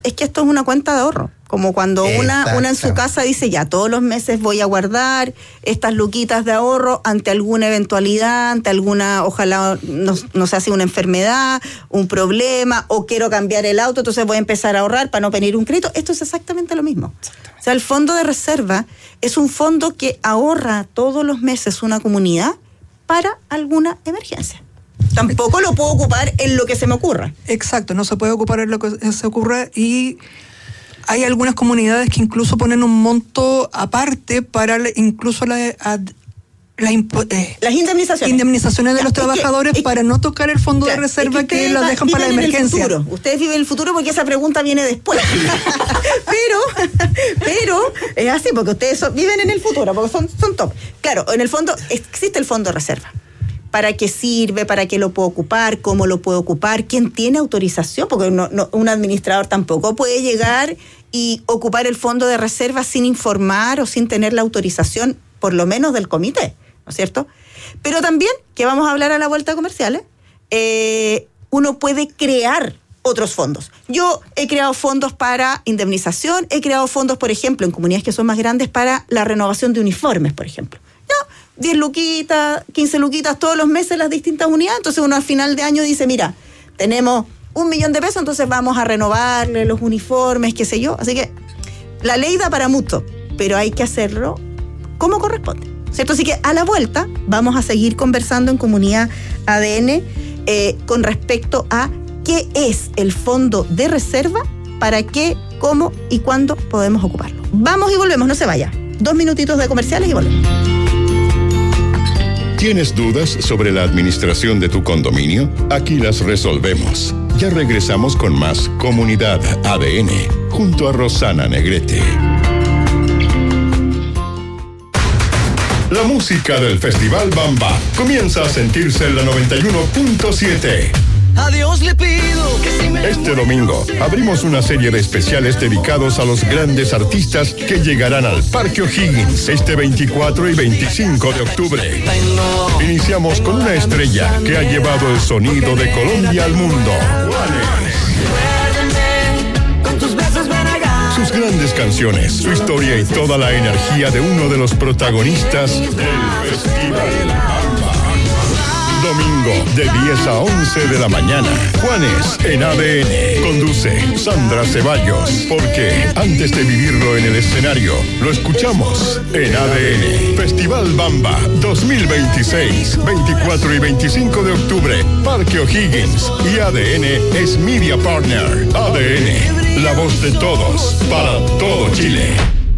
es que esto es una cuenta de ahorro. Como cuando una en su casa dice, ya, todos los meses voy a guardar estas luquitas de ahorro ante alguna eventualidad, ante alguna, ojalá no se hace una enfermedad, un problema, o quiero cambiar el auto, entonces voy a empezar a ahorrar para no pedir un crédito. Esto es exactamente lo mismo. O sea, el fondo de reserva es un fondo que ahorra todos los meses una comunidad para alguna emergencia. Tampoco lo puedo ocupar en lo que se me ocurra. Exacto, no se puede ocupar en lo que se ocurra, y hay algunas comunidades que incluso ponen un monto aparte para incluso las indemnizaciones de los trabajadores para no tocar el fondo de reserva que lo dejan para la emergencia. Ustedes viven el futuro porque esa pregunta viene después. pero es así, porque ustedes viven en el futuro, porque son top. Claro, en el fondo existe el fondo de reserva. ¿Para qué sirve? ¿Para qué lo puedo ocupar? ¿Cómo lo puedo ocupar? ¿Quién tiene autorización? Porque un administrador tampoco puede llegar y ocupar el fondo de reserva sin informar o sin tener la autorización, por lo menos del comité, ¿no es cierto? Pero también, que vamos a hablar a la vuelta comerciales, uno puede crear otros fondos. Yo he creado fondos para indemnización, he creado fondos, por ejemplo, en comunidades que son más grandes, para la renovación de uniformes, por ejemplo. 10 luquitas, 15 luquitas todos los meses las distintas unidades, entonces uno al final de año dice, mira, tenemos $1.000.000 pesos, entonces vamos a renovarle los uniformes, qué sé yo. Así que la ley da para mucho, pero hay que hacerlo como corresponde, ¿cierto? Así que a la vuelta vamos a seguir conversando en Comunidad ADN con respecto a qué es el fondo de reserva, para qué, cómo y cuándo podemos ocuparlo. Vamos y volvemos, no se vaya. 2 minutitos de comerciales y volvemos. ¿Tienes dudas sobre la administración de tu condominio? Aquí las resolvemos. Ya regresamos con más Comunidad ADN, junto a Rosana Negrete. La música del Festival Bamba comienza a sentirse en la 91.7. A Dios le pido que si me... Este domingo abrimos una serie de especiales dedicados a los grandes artistas que llegarán al Parque O'Higgins este 24 y 25 de octubre. Iniciamos con una estrella que ha llevado el sonido de Colombia al mundo. Sus grandes canciones, su historia y toda la energía de uno de los protagonistas del Festival Bamba. Domingo, de 10 a 11 de la mañana. Juanes en ADN. Conduce Sandra Ceballos. Porque antes de vivirlo en el escenario, lo escuchamos en ADN. Festival Bamba 2026, 24 y 25 de octubre. Parque O'Higgins. Y ADN es Media Partner. ADN, la voz de todos, para todo Chile.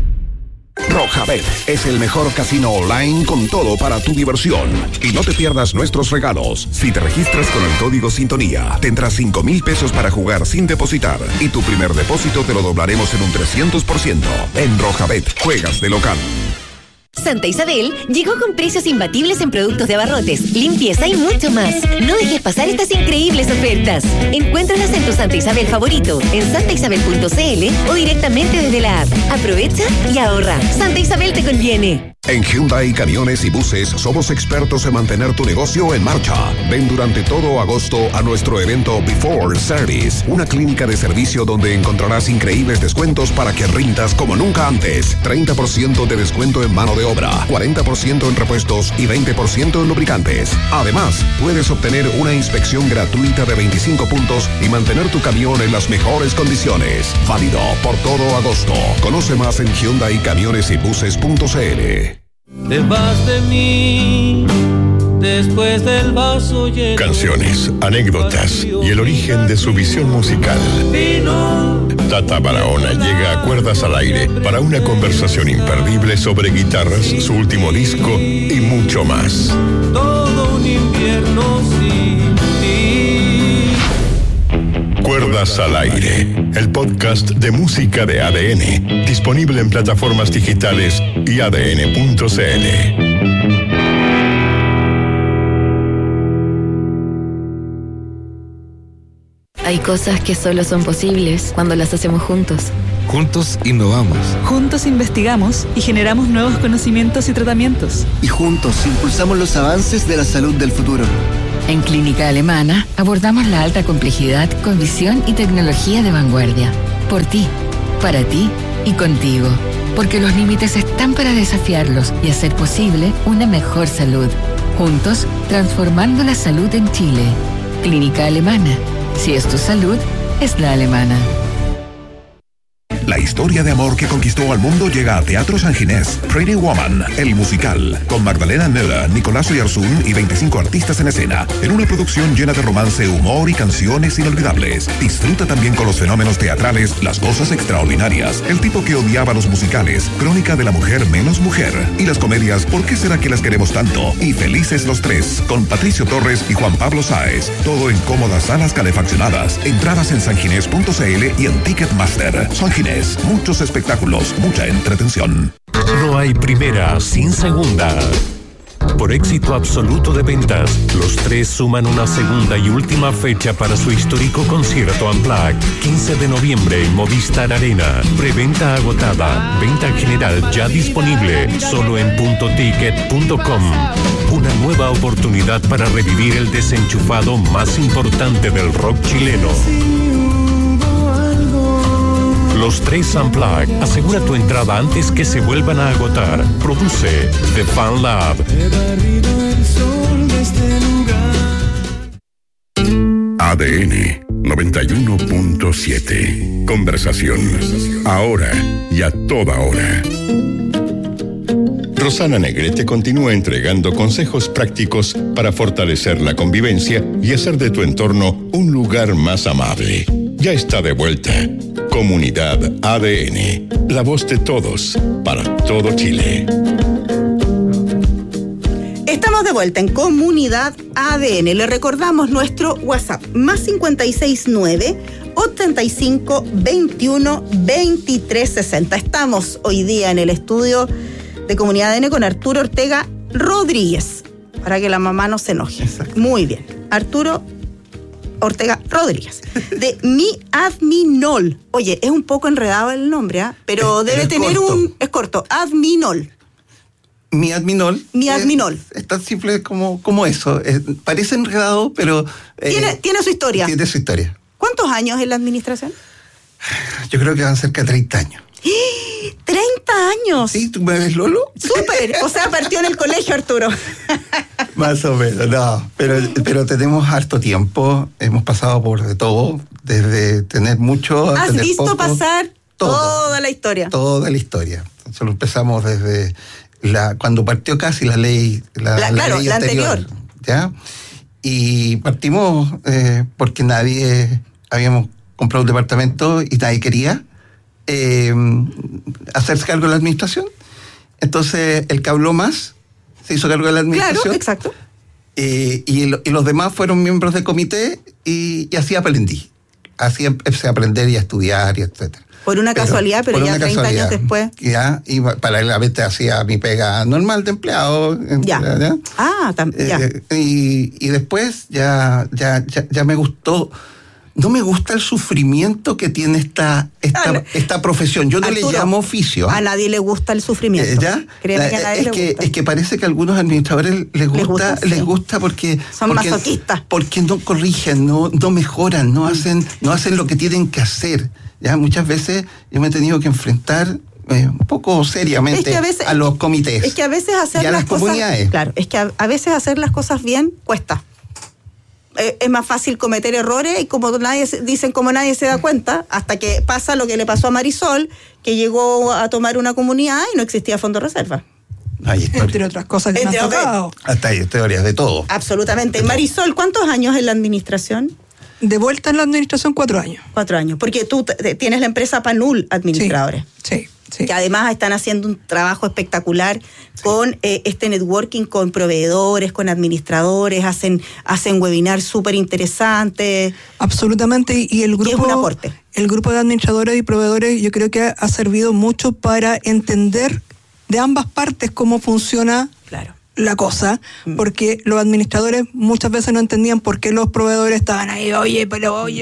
Rojabet es el mejor casino online con todo para tu diversión. Y no te pierdas nuestros regalos. Si te registras con el código Sintonía, tendrás 5,000 pesos para jugar sin depositar. Y tu primer depósito te lo doblaremos en un 300%. En Rojabet, juegas de local. Santa Isabel llegó con precios imbatibles en productos de abarrotes, limpieza y mucho más. No dejes pasar estas increíbles ofertas. Encuéntralas en tu Santa Isabel favorito, en santaisabel.cl o directamente desde la app. Aprovecha y ahorra. Santa Isabel te conviene. En Hyundai Camiones y Buses somos expertos en mantener tu negocio en marcha. Ven durante todo agosto a nuestro evento Before Service, una clínica de servicio donde encontrarás increíbles descuentos para que rindas como nunca antes. 30% de descuento en mano de obra, 40% en repuestos y 20% en lubricantes. Además, puedes obtener una inspección gratuita de 25 puntos y mantener tu camión en las mejores condiciones. Válido por todo agosto. Conoce más en hyundaicamionesybuses.cl. Te vas de mí después del vaso lleno. Canciones, anécdotas y el origen de su visión musical. Tata Barahona llega a Cuerdas al Aire para una conversación imperdible sobre guitarras, su último disco y mucho más. Todo un invierno sin ti. Cuerdas al Aire, el podcast de música de ADN, disponible en plataformas digitales y adn.cl. Hay cosas que solo son posibles cuando las hacemos juntos. Juntos innovamos. Juntos investigamos y generamos nuevos conocimientos y tratamientos. Y juntos impulsamos los avances de la salud del futuro. En Clínica Alemana abordamos la alta complejidad con visión y tecnología de vanguardia. Por ti, para ti y contigo. Porque los límites están para desafiarlos y hacer posible una mejor salud. Juntos, transformando la salud en Chile. Clínica Alemana. Si es tu salud, es la alemana. La historia de amor que conquistó al mundo llega a Teatro San Ginés. Pretty Woman, el musical, con Magdalena Müller, Nicolás Oyarzún y 25 artistas en escena, en una producción llena de romance, humor y canciones inolvidables. Disfruta también con los fenómenos teatrales, las cosas extraordinarias, el tipo que odiaba los musicales, Crónica de la mujer menos mujer, y las comedias ¿Por qué será que las queremos tanto? Y Felices los tres, con Patricio Torres y Juan Pablo Sáez. Todo en cómodas salas calefaccionadas. Entradas en sanginés.cl y en Ticketmaster. San Ginés. Muchos espectáculos, mucha entretención. No hay primera sin segunda. Por éxito absoluto de ventas, los tres suman una segunda y última fecha para su histórico concierto Unplugged. 15 de noviembre en Movistar Arena. Preventa agotada. Venta general ya disponible. Solo en puntoticket.com. Una nueva oportunidad para revivir el desenchufado más importante del rock chileno. Los tres Unplugged. Asegura tu entrada antes que se vuelvan a agotar. Produce The Fan Lab. ADN 91.7. Conversación. Ahora y a toda hora. Rosana Negrete continúa entregando consejos prácticos para fortalecer la convivencia y hacer de tu entorno un lugar más amable. Ya está de vuelta. Comunidad ADN. La voz de todos, para todo Chile. Estamos de vuelta en Comunidad ADN. Le recordamos nuestro WhatsApp, más 569-85-21-2360. Estamos hoy día en el estudio de Comunidad ADN con Arturo Ortega Rodríguez, para que la mamá no se enoje. Exacto. Muy bien. Arturo Ortega Rodríguez, de Mi Adminol. Oye, es un poco enredado el nombre, ¿eh? Pero debe tener corto. Es corto, Adminol. Mi Adminol. Mi Adminol. Es tan simple como eso. Parece enredado, pero... Tiene su historia. Tiene su historia. ¿Cuántos años en la administración? Yo creo que van cerca de 30 años. ¡30 años! ¿Sí? ¿Tú me ves, Lolo? ¡Súper! O sea, partió en el colegio, Arturo. Más o menos, no. Pero tenemos harto tiempo. Hemos pasado por de todo. Desde tener mucho a ¿Has tener visto poco, pasar toda la historia? Toda la historia. Nosotros empezamos desde cuando partió casi la ley, la ley anterior. ¿Ya? Y partimos porque habíamos comprado un departamento y nadie quería hacerse cargo de la administración. Entonces el que habló más se hizo cargo de la administración. Claro, exacto. Y los demás fueron miembros del comité y así aprendí. Así empecé a aprender y a estudiar y etcétera. Por una casualidad, pero ya 30 años después. Ya, y paralelamente hacía mi pega normal de empleado. Ya. Ya. Y después ya me gustó. No me gusta el sufrimiento que tiene esta profesión. Yo no Arturo, le llamo oficio. A nadie le gusta el sufrimiento. ¿Ya? Créeme que a nadie le gusta. Es que parece que a algunos administradores les gusta porque... Son masoquistas. Porque no corrigen, no mejoran, no hacen lo que tienen que hacer. Ya muchas veces yo me he tenido que enfrentar un poco seriamente a los comités. Es que a veces hacer las comunidades. Claro, es que a veces hacer las cosas bien cuesta. Es más fácil cometer errores y como nadie se da cuenta, hasta que pasa lo que le pasó a Marisol, que llegó a tomar una comunidad y no existía fondo de reserva. Entre otras cosas que me han tocado. Hasta hay teorías de todo. Absolutamente. Marisol, ¿cuántos años en la administración? De vuelta en la administración, 4 años. 4 años, porque tú tienes la empresa Panul Administradores. Sí. Que además están haciendo un trabajo espectacular con este networking con proveedores, con administradores, hacen webinars súper interesantes. Absolutamente, y el grupo, es un aporte. El grupo de administradores y proveedores yo creo que ha servido mucho para entender de ambas partes cómo funciona la cosa, porque los administradores muchas veces no entendían por qué los proveedores estaban ahí, oye,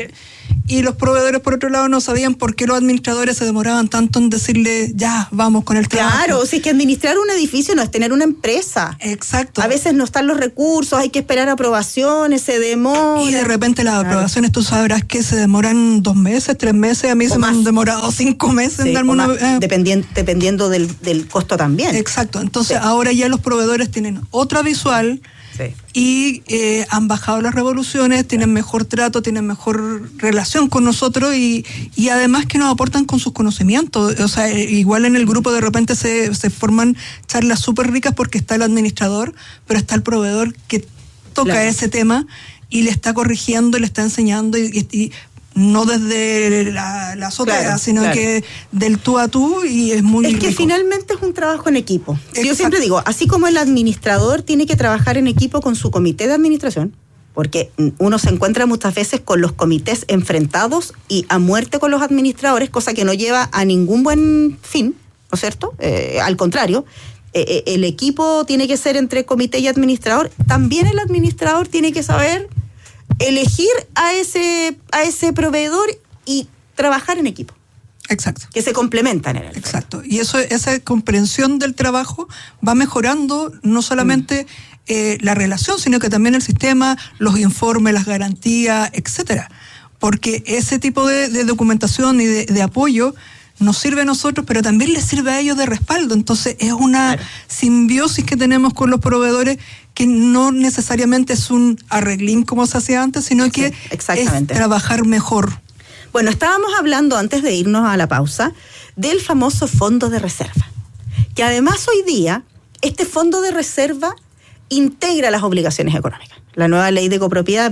y los proveedores, por otro lado, no sabían por qué los administradores se demoraban tanto en decirle, ya, vamos con el trabajo. Claro, si es que administrar un edificio no es tener una empresa. Exacto. A veces no están los recursos, hay que esperar aprobaciones, se demora. Y de repente las aprobaciones, tú sabrás que se demoran 2 meses, 3 meses, a mí se me han demorado 5 meses en darme una... Dependiendo del costo también. Exacto, entonces ahora ya los proveedores tienen otra visual. Sí. Y han bajado las revoluciones, tienen mejor trato, tienen mejor relación con nosotros y además que nos aportan con sus conocimientos. O sea, igual en el grupo de repente se forman charlas súper ricas porque está el administrador, pero está el proveedor que toca ese tema y le está corrigiendo, le está enseñando y no desde la azotea, sino que del tú a tú, y es muy rico. Que finalmente es un trabajo en equipo. Exacto. Yo siempre digo, así como el administrador tiene que trabajar en equipo con su comité de administración, porque uno se encuentra muchas veces con los comités enfrentados y a muerte con los administradores, cosa que no lleva a ningún buen fin, ¿no es cierto? Al contrario, el equipo tiene que ser entre comité y administrador. También el administrador tiene que saber elegir a ese proveedor y trabajar en equipo. Exacto. Que se complementan en el Exacto. Y esa comprensión del trabajo va mejorando no solamente la relación, sino que también el sistema, los informes, las garantías, etcétera. Porque ese tipo de documentación y de apoyo nos sirve a nosotros, pero también les sirve a ellos de respaldo. Entonces es una simbiosis que tenemos con los proveedores, que no necesariamente es un arreglín como se hacía antes, sino que es trabajar mejor. Bueno, estábamos hablando antes de irnos a la pausa del famoso fondo de reserva, que además hoy día este fondo de reserva integra las obligaciones económicas. La nueva ley de copropiedad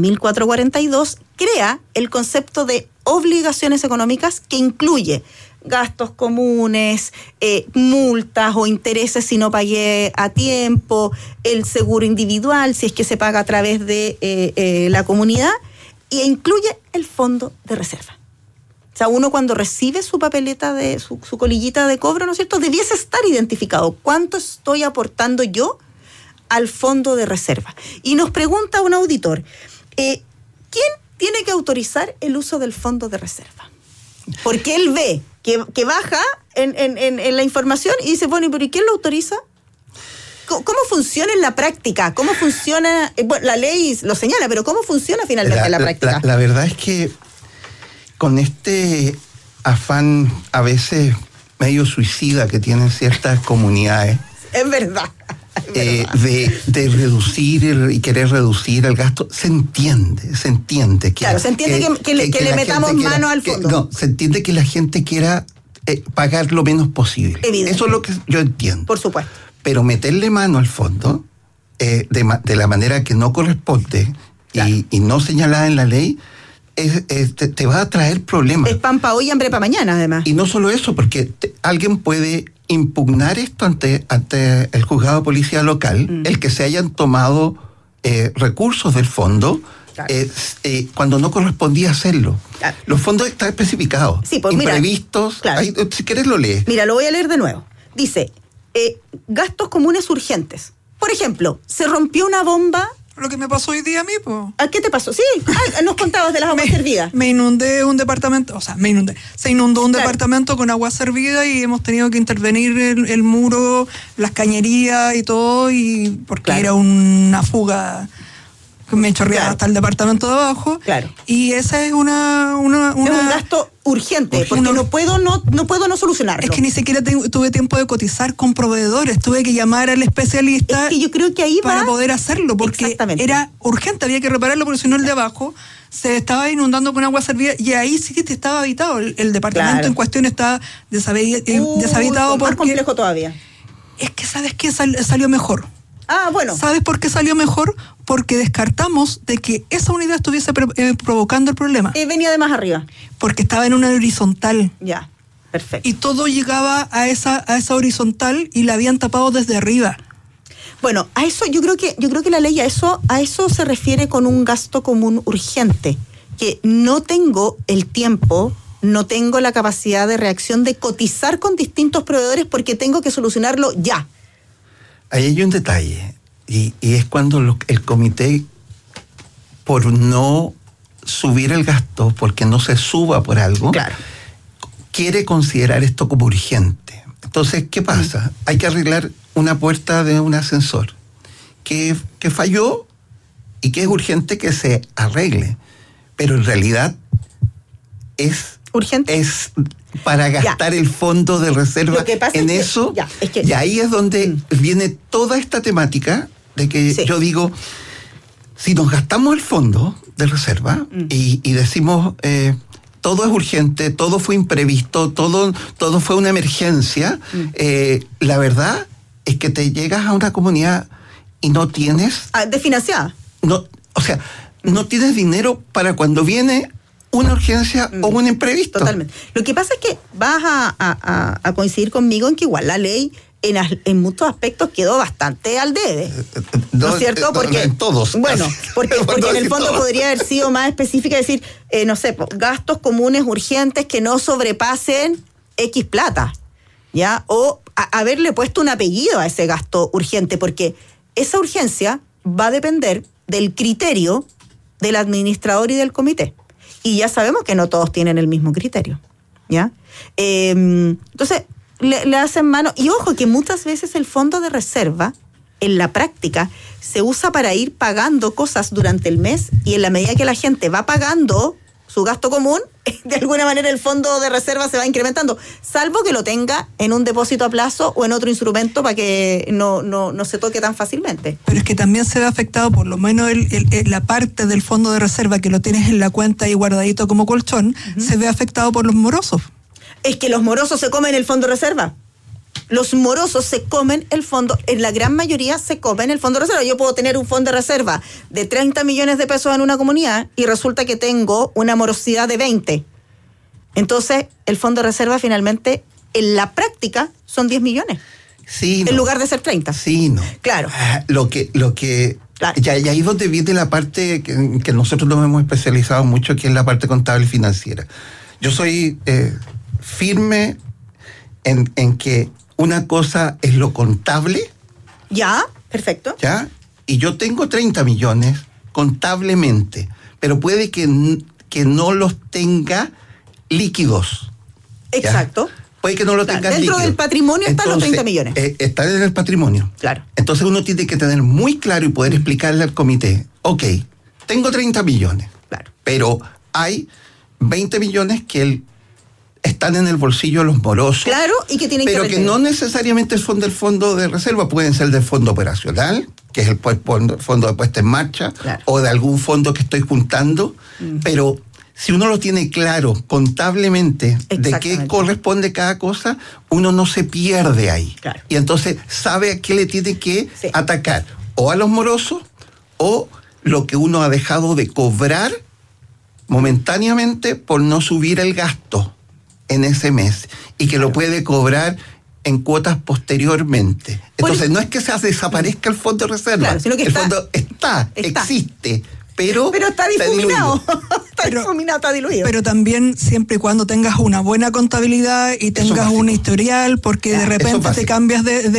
21.442 crea el concepto de obligaciones económicas, que incluye gastos comunes, multas o intereses si no pagué a tiempo, el seguro individual si es que se paga a través de la comunidad, e incluye el fondo de reserva. O sea, uno cuando recibe su papeleta, de su colillita de cobro, ¿no es cierto?, debiese estar identificado cuánto estoy aportando yo al fondo de reserva. Y nos pregunta un auditor, ¿quién tiene que autorizar el uso del fondo de reserva? Porque él ve que baja en la información y dice, bueno, ¿pero y quién lo autoriza? ¿Cómo funciona en la práctica? ¿Cómo funciona? Bueno, la ley lo señala, pero ¿cómo funciona finalmente en la práctica? La verdad es que con este afán a veces medio suicida que tienen ciertas comunidades, es verdad. De reducir y querer reducir el gasto, se entiende que... Claro, se entiende que le metamos mano al fondo. No, se entiende que la gente quiera pagar lo menos posible. Evidente. Eso es lo que yo entiendo. Por supuesto. Pero meterle mano al fondo de la manera que no corresponde, claro, y no señalada en la ley, te va a traer problemas. Es pan para hoy y hambre para mañana, además. Y no solo eso, porque alguien puede impugnar esto ante el juzgado de policía local, el que se hayan tomado recursos del fondo, claro, cuando no correspondía hacerlo. Claro. Los fondos están especificados, sí, pues imprevistos. Mira, claro, si quieres lo lees. Mira, lo voy a leer de nuevo. Dice, gastos comunes urgentes. Por ejemplo, se rompió una bomba. Lo que me pasó hoy día a mí, po. ¿Qué te pasó? Sí, nos contabas de las aguas servidas. Me inundé un departamento, se inundó un departamento con agua servida y hemos tenido que intervenir el muro, las cañerías y todo, y porque era una fuga que me chorreaba hasta el departamento de abajo. Claro. Y esa es una es un gasto urgente, porque no puedo no solucionarlo. Es que ni siquiera tuve tiempo de cotizar con proveedores, tuve que llamar al especialista. Es que yo creo que ahí para poder hacerlo, porque era urgente, había que repararlo, porque si no el de abajo se estaba inundando con agua servida, y ahí sí que estaba habitado. El departamento en cuestión estaba deshabitado. Más complejo todavía. Es que, ¿sabes qué? Salió mejor. Bueno. ¿Sabes por qué salió mejor? Porque descartamos de que esa unidad estuviese provocando el problema. Venía de más arriba. Porque estaba en una horizontal. Ya, perfecto. Y todo llegaba a esa horizontal y la habían tapado desde arriba. Bueno, a eso yo creo que la ley a eso se refiere con un gasto común urgente, que no tengo el tiempo, no tengo la capacidad de reacción de cotizar con distintos proveedores porque tengo que solucionarlo ya. Ahí hay un detalle, y es cuando el comité, por no subir el gasto porque no se suba por algo, quiere considerar esto como urgente. Entonces, ¿qué pasa? Hay que arreglar una puerta de un ascensor que falló y que es urgente que se arregle. Pero en realidad es urgente. Es para gastar el fondo de reserva en eso. Y ahí es donde viene toda esta temática de que yo digo, si nos gastamos el fondo de reserva y decimos todo es urgente, todo fue imprevisto, todo fue una emergencia, la verdad es que te llegas a una comunidad y no tienes... desfinanciada. No, o sea, no tienes dinero para cuando viene una urgencia o un imprevisto. Totalmente. Lo que pasa es que vas a coincidir conmigo en que igual la ley en muchos aspectos quedó bastante al debe. ¿No es cierto? Porque en todos. Bueno, porque en el fondo podría haber sido más específica, decir, no sé, gastos comunes urgentes que no sobrepasen X plata, ¿ya? O haberle puesto un apellido a ese gasto urgente, porque esa urgencia va a depender del criterio del administrador y del comité. Y ya sabemos que no todos tienen el mismo criterio, ¿ya? Entonces, le hacen mano. Y ojo, que muchas veces el fondo de reserva, en la práctica, se usa para ir pagando cosas durante el mes, y en la medida que la gente va pagando su gasto común, de alguna manera el fondo de reserva se va incrementando, salvo que lo tenga en un depósito a plazo o en otro instrumento para que no se toque tan fácilmente. Pero es que también se ve afectado, por lo menos la parte del fondo de reserva que lo tienes en la cuenta y guardadito como colchón, se ve afectado por los morosos. Es que los morosos se comen el fondo de reserva. Los morosos se comen el fondo, en la gran mayoría se comen el fondo de reserva. Yo puedo tener un fondo de reserva de 30 millones de pesos en una comunidad y resulta que tengo una morosidad de 20. Entonces, el fondo de reserva finalmente, en la práctica, son 10 millones. Sí, en lugar de ser 30. Sí, no. Claro. Lo que claro. Y ahí es donde viene la parte que nosotros nos hemos especializado mucho, que es la parte contable y financiera. Yo soy firme en que una cosa es lo contable. Ya, perfecto. Ya, y yo tengo 30 millones contablemente, pero puede que no los tenga líquidos. Exacto. ¿Ya? Puede que no lo tenga líquidos. Dentro del patrimonio están los 30 millones. Están en el patrimonio. Claro. Entonces uno tiene que tener muy claro y poder explicarle al comité, ok, tengo 30 millones, claro, pero hay 20 millones que están en el bolsillo de los morosos. Claro, y que tienen pero que no necesariamente son del fondo de reserva, pueden ser del fondo operacional, que es el fondo de puesta en marcha, claro, o de algún fondo que estoy juntando, pero si uno lo tiene claro contablemente de qué corresponde cada cosa, uno no se pierde ahí. Claro. Y entonces sabe a qué le tiene que atacar, o a los morosos, o lo que uno ha dejado de cobrar momentáneamente por no subir el gasto en ese mes, y que lo puede cobrar en cuotas posteriormente. Entonces, no es que se desaparezca el fondo de reserva, claro, sino que el fondo existe, pero está difuminado. Está diluido. Pero también siempre y cuando tengas una buena contabilidad y tengas un historial, porque de repente te cambias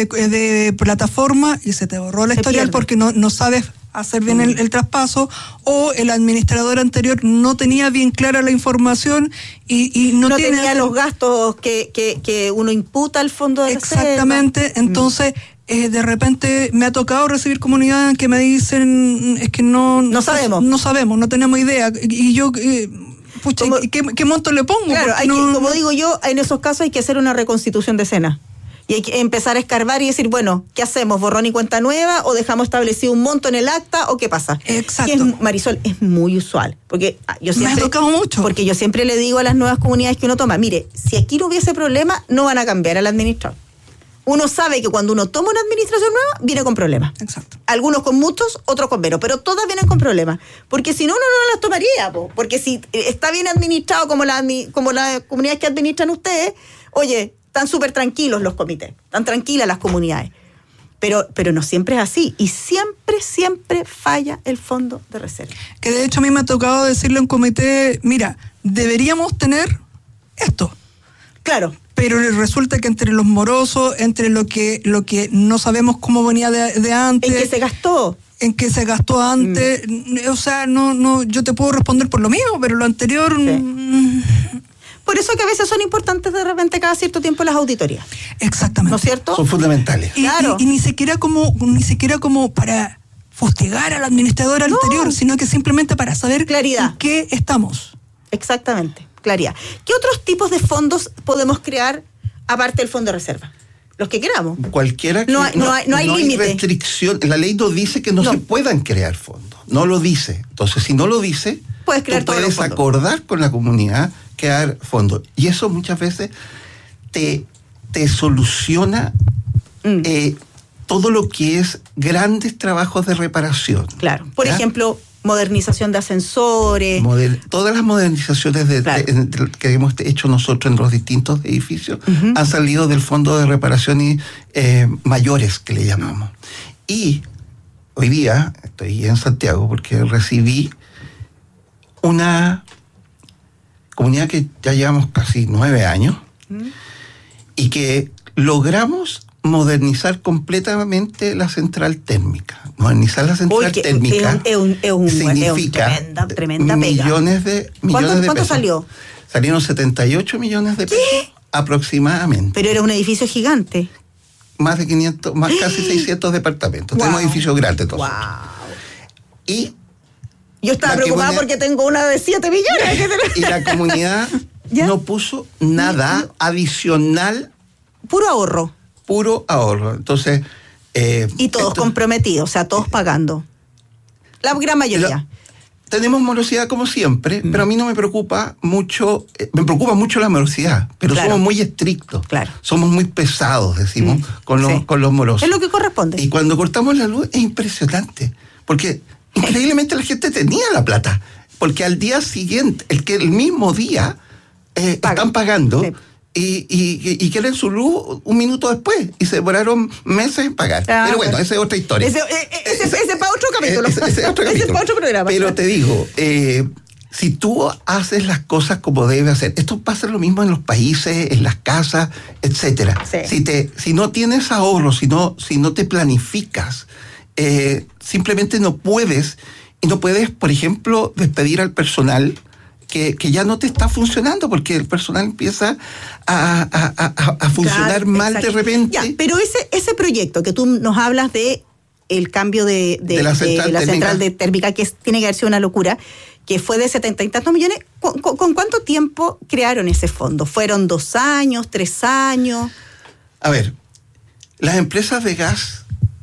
de plataforma y se te borró el historial porque no sabes hacer bien el traspaso, o el administrador anterior no tenía bien clara la información y no tenía los gastos que uno imputa al fondo de reserva. Exactamente, entonces de repente me ha tocado recibir comunidades que me dicen, es que no sabemos, no tenemos idea, y yo pucha, ¿qué monto le pongo? Claro, como digo yo, en esos casos hay que hacer una reconstitución de escena. Y hay que empezar a escarbar y decir, bueno, ¿qué hacemos? ¿Borrón y cuenta nueva? ¿O dejamos establecido un monto en el acta? ¿O qué pasa? Exacto. Marisol, es muy usual. Porque yo siempre, me ha tocado mucho. Porque yo siempre le digo a las nuevas comunidades que uno toma, mire, si aquí no hubiese problema, no van a cambiar al administrador. Uno sabe que cuando uno toma una administración nueva, viene con problemas. Exacto. Algunos con muchos, otros con menos, pero todas vienen con problemas. Porque si no, uno no las tomaría. Porque si está bien administrado como las comunidades que administran ustedes, oye, están súper tranquilos los comités, están tranquilas las comunidades. Pero no siempre es así. Y siempre falla el fondo de reserva. Que de hecho a mí me ha tocado decirle a un comité, mira, deberíamos tener esto. Claro. Pero resulta que entre los morosos, entre lo que no sabemos cómo venía de antes. ¿En qué se gastó? en qué se gastó antes. O sea, no, yo te puedo responder por lo mío, pero lo anterior... Sí. Por eso que a veces son importantes de repente cada cierto tiempo las auditorías. Exactamente. ¿No es cierto? Son fundamentales. Claro. Y ni siquiera como para fustigar al administrador anterior, sino que simplemente para saber claridad. En qué estamos. Exactamente, claridad. ¿Qué otros tipos de fondos podemos crear aparte del fondo de reserva? Los que queramos. Cualquiera que... No hay límite. Restricción. La ley no dice que no se puedan crear fondos. No lo dice. Entonces, si no lo dice, puedes acordar con la comunidad crear fondos. Y eso muchas veces te soluciona todo lo que es grandes trabajos de reparación. Claro. Por ejemplo, modernización de ascensores. Todas las modernizaciones que hemos hecho nosotros en los distintos edificios han salido del fondo de reparaciones mayores, que le llamamos. Y hoy día estoy en Santiago porque recibí una comunidad que ya llevamos casi 9 años y que logramos modernizar completamente la central térmica. Modernizar la central térmica significa tremenda millones de ¿Cuánto pesos. salió? Salieron 78 millones de pesos aproximadamente. Pero era un edificio gigante. Más de 500, casi 600 departamentos. Tenemos edificios grandes todos. Y yo estaba preocupada porque tengo una de 7 millones. Y la comunidad no puso nada adicional. Puro ahorro. Entonces... y todos comprometidos, o sea, todos pagando. La gran mayoría. Tenemos morosidad como siempre, pero a mí no me preocupa mucho, me preocupa mucho la morosidad, pero somos muy estrictos, somos muy pesados, decimos, con los morosos. Es lo que corresponde. Y cuando cortamos la luz es impresionante, porque increíblemente la gente tenía la plata, porque al día siguiente, el mismo día, están pagando... Sí. Y quieren su luz un minuto después y se demoraron meses en pagar. Pero bueno, esa es otra historia. Ese para otro capítulo. Ese es para otro programa. Pero te digo, si tú haces las cosas como debe hacer, esto pasa lo mismo en los países, en las casas, etcétera. Sí. Si no tienes ahorro, si no te planificas, simplemente no puedes, por ejemplo, despedir al personal que ya no te está funcionando porque el personal empieza a funcionar mal de repente. Ya, pero ese proyecto que tú nos hablas de el cambio de la central de térmica, que tiene que haber sido una locura, que fue de 70 y tantos millones, ¿con cuánto tiempo crearon ese fondo? ¿Fueron 2 años, 3 años? A ver, las empresas de gas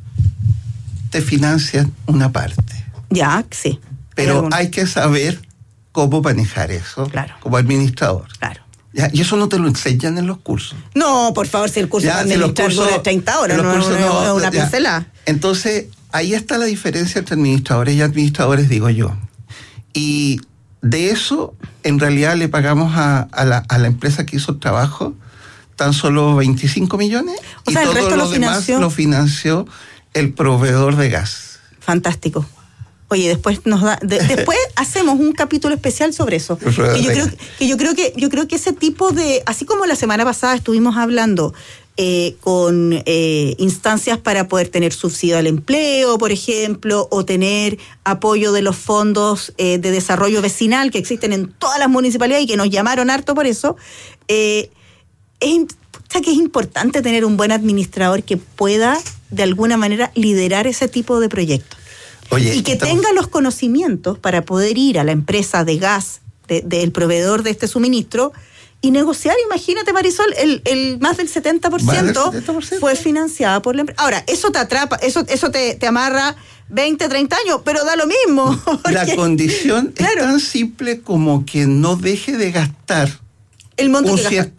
te financian una parte. Ya, sí. Pero hay que saber cómo manejar eso como administrador. Claro. ¿Ya? Y eso no te lo enseñan en los cursos. No, por favor, si el curso de administrar dura 30 horas, no es una pincelada. Entonces, ahí está la diferencia entre administradores y administradores, digo yo. Y de eso, en realidad, le pagamos a la empresa que hizo el trabajo tan solo 25 millones. O sea, y el resto lo financió. Lo financió el proveedor de gas. Fantástico. Oye, después después hacemos un capítulo especial sobre eso. Yo creo que ese tipo de, así como la semana pasada estuvimos hablando con instancias para poder tener subsidio al empleo, por ejemplo, o tener apoyo de los fondos de desarrollo vecinal que existen en todas las municipalidades y que nos llamaron harto por eso, que es importante tener un buen administrador que pueda de alguna manera liderar ese tipo de proyectos. Oye, y que tenga los conocimientos para poder ir a la empresa de gas del proveedor de este suministro y negociar. Imagínate, Marisol, el más del 70% fue financiada por la empresa. Ahora, eso te atrapa, eso te amarra 20, 30 años, pero da lo mismo. La condición es tan simple como que no deje de gastar el monto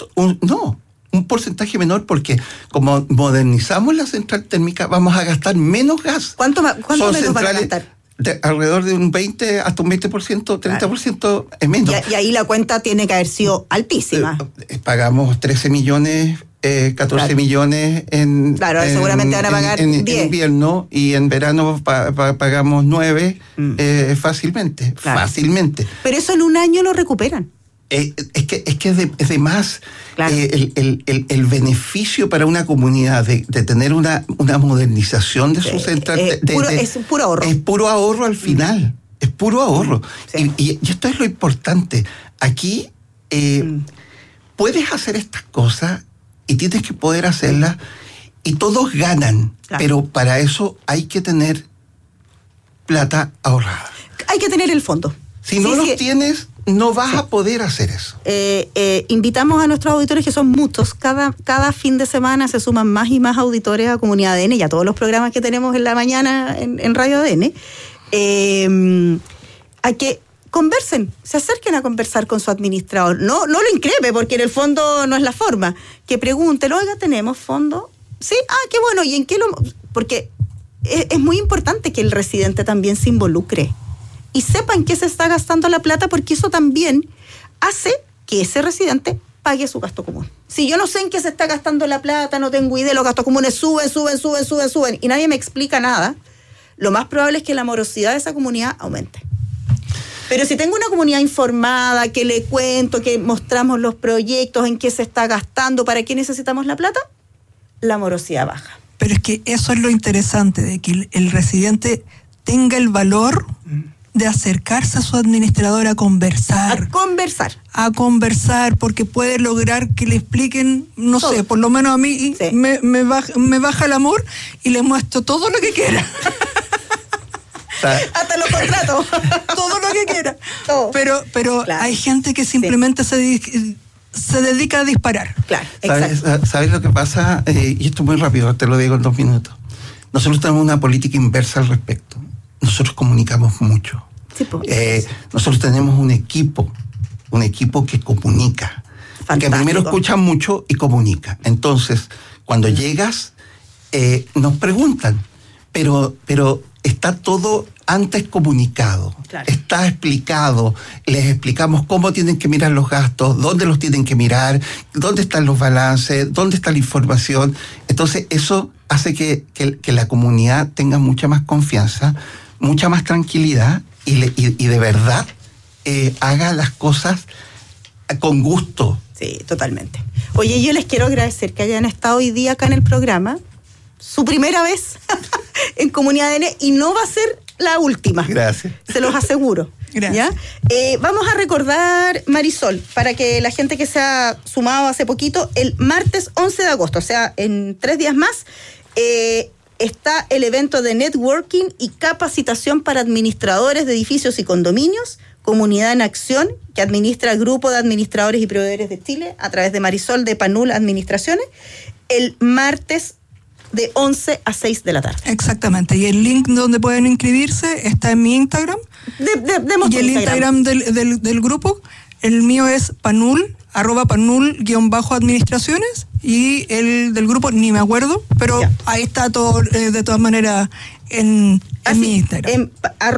un porcentaje menor, porque como modernizamos la central térmica, vamos a gastar menos gas. ¿Cuánto menos van a gastar? Alrededor de un 20 hasta un 20%, 30% es menos. Y ahí la cuenta tiene que haber sido altísima. Pagamos 13 millones, 14 millones seguramente van a pagar 10. En invierno, y en verano pagamos 9 fácilmente. Pero eso en un año lo recuperan. Es que es de más el beneficio para una comunidad de tener una modernización de su central. Es puro ahorro. Es puro ahorro al final. Es puro ahorro. Sí. Y esto es lo importante. Aquí puedes hacer estas cosas y tienes que poder hacerlas y todos ganan. Claro. Pero para eso hay que tener plata ahorrada. Hay que tener el fondo. Si no los tienes, no vas a poder hacer eso. Invitamos a nuestros auditores, que son muchos. Cada fin de semana se suman más y más auditores a Comunidad ADN y a todos los programas que tenemos en la mañana en Radio ADN. A que conversen, se acerquen a conversar con su administrador. No lo increpe, porque en el fondo no es la forma. Que pregunten, oiga, ¿tenemos fondo? Sí, qué bueno. ¿Y en qué lo...? Porque es muy importante que el residente también se involucre y sepan qué se está gastando la plata, porque eso también hace que ese residente pague su gasto común. Si yo no sé en qué se está gastando la plata, no tengo idea, los gastos comunes suben y nadie me explica nada, lo más probable es que la morosidad de esa comunidad aumente. Pero si tengo una comunidad informada, que le cuento, que mostramos los proyectos, en qué se está gastando, para qué necesitamos la plata, la morosidad baja. Pero es que eso es lo interesante, de que el residente tenga el valor de acercarse a su administrador a conversar. A conversar, porque puede lograr que le expliquen, no sé, por lo menos a mí, sí. me baja el amor y le muestro todo lo que quiera. Hasta los contratos. Todo lo que quiera. Todo. Pero claro, hay gente que simplemente se dedica a disparar. Claro, ¿Sabes lo que pasa? Y esto muy rápido, te lo digo en 2 minutos. Nosotros tenemos una política inversa al respecto. Nosotros comunicamos mucho. Sí, nosotros tenemos un equipo que comunica. Fantástico. Que primero escucha mucho y comunica. Entonces, cuando llegas, nos preguntan, pero está todo antes comunicado, claro. Está explicado, les explicamos cómo tienen que mirar los gastos, dónde los tienen que mirar, dónde están los balances, dónde está la información. Entonces eso hace que la comunidad tenga mucha más confianza, mucha más tranquilidad y de verdad haga las cosas con gusto. Sí, totalmente. Oye, yo les quiero agradecer que hayan estado hoy día acá en el programa, su primera vez en Comunidad ADN, y no va a ser la última. Gracias. Se los aseguro. Gracias. ¿Ya? Vamos a recordar, Marisol, para que la gente que se ha sumado hace poquito, el martes 11 de agosto, o sea, en 3 días más, está el evento de networking y capacitación para administradores de edificios y condominios, Comunidad en Acción, que administra el Grupo de Administradores y Proveedores de Chile a través de Marisol de Panul Administraciones, el martes de 11 a 6 de la tarde. Exactamente, y el link donde pueden inscribirse está en mi Instagram. Y el Instagram del grupo, el mío es Panul, @Panul_administraciones, y el del grupo ni me acuerdo, pero ya. Ahí está todo, de todas maneras, en mi Instagram. En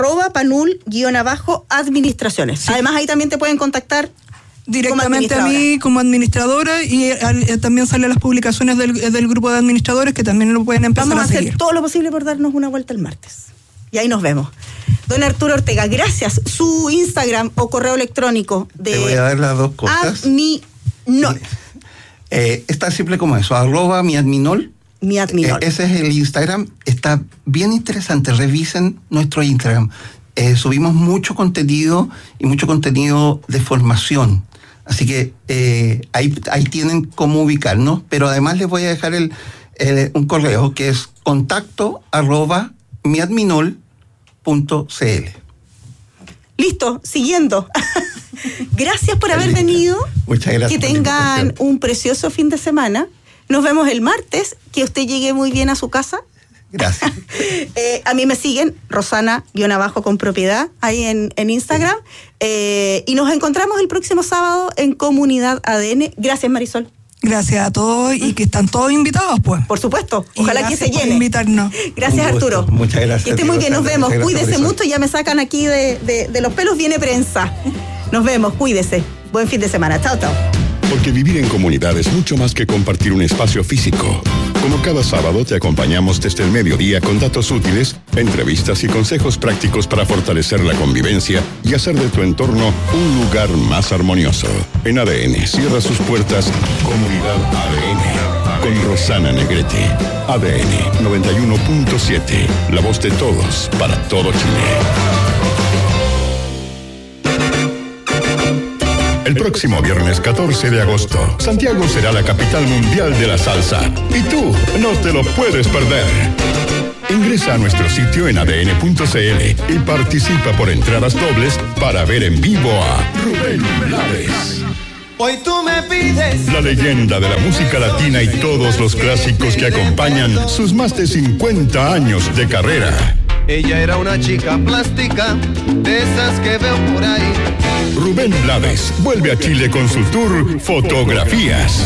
@Panul_administraciones. Sí. Además, ahí también te pueden contactar directamente a mí como administradora, y también salen las publicaciones del grupo de administradores, que también lo pueden empezar a seguir. Vamos a hacer todo lo posible por darnos una vuelta el martes. Y ahí nos vemos. Don Arturo Ortega, gracias. Su Instagram o correo electrónico de... Te voy a dar las dos cosas. Adminol. Es tan simple como eso, @miadminol. Miadminol. Ese es el Instagram. Está bien interesante. Revisen nuestro Instagram. Subimos mucho contenido y mucho contenido de formación. Así que ahí tienen cómo ubicarnos, pero además les voy a dejar un correo que es contacto@miadminol.cl. Listo, siguiendo. Gracias por haber venido. Muchas gracias. Que tengan un precioso fin de semana. Nos vemos el martes. Que usted llegue muy bien a su casa. Gracias. A mí me siguen, Rosana_con propiedad, ahí en Instagram. Y nos encontramos el próximo sábado en Comunidad ADN. Gracias, Marisol. Gracias a todos, y que están todos invitados, pues. Por supuesto, ojalá que se llene. Por invitarnos. Gracias, Arturo. Muchas gracias. Que esté muy bien, nos vemos. Cuídese mucho, ya me sacan aquí de los pelos, viene prensa. Nos vemos, cuídese. Buen fin de semana. Chao, chao. Porque vivir en comunidad es mucho más que compartir un espacio físico. Como cada sábado te acompañamos desde el mediodía con datos útiles, entrevistas y consejos prácticos para fortalecer la convivencia y hacer de tu entorno un lugar más armonioso. En ADN cierra sus puertas Comunidad ADN con Rosana Negrete. ADN 91.7, la voz de todos para todo Chile. El próximo viernes 14 de agosto, Santiago será la capital mundial de la salsa. Y tú no te lo puedes perder. Ingresa a nuestro sitio en adn.cl y participa por entradas dobles para ver en vivo a Rubén Blades. Hoy tú me pides. La leyenda de la música latina y todos los clásicos que acompañan sus más de 50 años de carrera. Ella era una chica plástica, de esas que veo por ahí. Rubén Blades vuelve a Chile con su tour Fotografías.